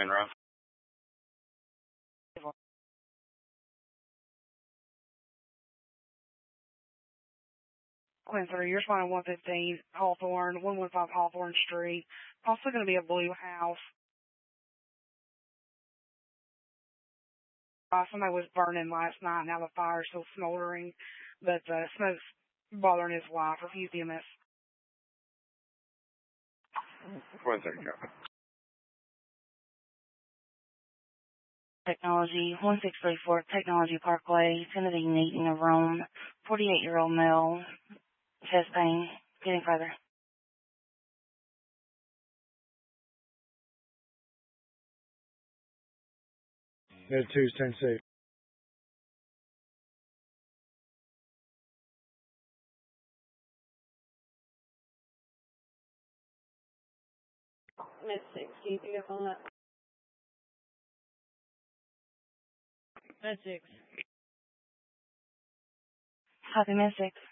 Monroe. Quincy, you're finding 115 Hawthorne, 115 Hawthorne Street. Also going to be a blue house. Somebody was burning last night. Now the fire's still smoldering, but smoke's bothering his wife. Refuse EMS. 1 second, copy. Technology, 1634 Technology Parkway, Timothy Neaton of Rome, 48-year-old male, chest pain, getting further. There's 210 safe. Mid-6, can you pick up on that? Mid-6. Copy, Mid-6.